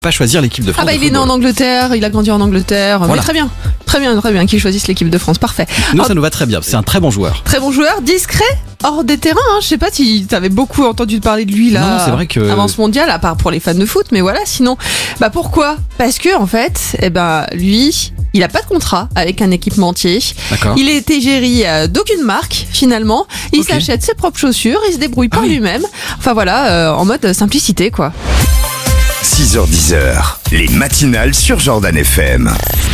pas choisir l'équipe de France. Ah bah de il est né en football. Angleterre, il a grandi en Angleterre. Voilà. Mais très bien qu'il choisisse l'équipe de France, parfait. Nous, ça nous va très bien. C'est un très bon joueur. Très bon joueur, discret, hors des terrains. Je sais pas si t'avais beaucoup entendu parler de lui là. Non, c'est vrai que- avant ce mondial, à part pour les fans de foot, mais voilà. Sinon, bah pourquoi ? Parce que en fait, lui, il a pas de contrat avec un équipementier. D'accord. Il est égérie d'aucune marque finalement. Il Ok. s'achète ses propres chaussures, il se débrouille par oui. lui-même. Enfin voilà, en mode simplicité quoi. 6h-10h, les matinales sur Jordan FM.